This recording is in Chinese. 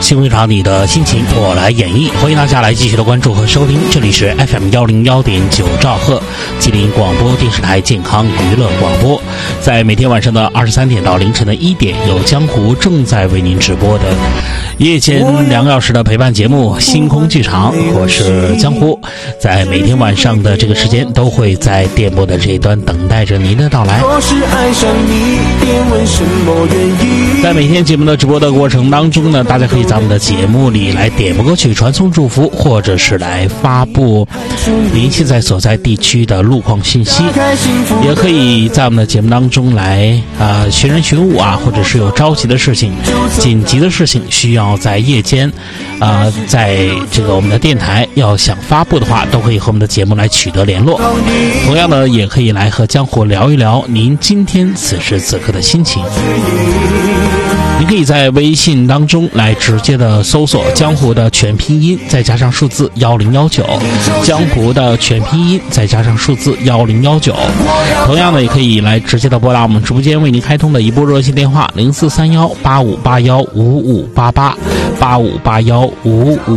新闻场你的心情我来演绎，欢迎大家来继续的关注和收听，这里是 FM 101.9兆赫吉林广播电视台健康娱乐广播，在每天晚上的23点到凌晨的1点，有江湖正在为您直播的夜间2个小时的陪伴节目星空剧场，我是江湖，在每天晚上的这个时间都会在电波的这一端等待着您的到来。在每天节目的直播的过程当中呢，大家可以在我们的节目里来点播歌曲，传送祝福，或者是来发布您现在所在地区的路况信息，也可以在我们的节目当中来寻人寻物啊，或者是有着急的事情、紧急的事情需要在夜间在这个我们的电台要想发布的话，都可以和我们的节目来取得联络。同样呢，也可以来和江湖聊一聊您今天此时此刻的心情。你可以在微信当中来直接的搜索江湖的全拼音再加上数字1019，江湖的全拼音再加上数字1019。同样呢，也可以来直接的拨打我们直播间为您开通的一部热线电话04318581558885815588。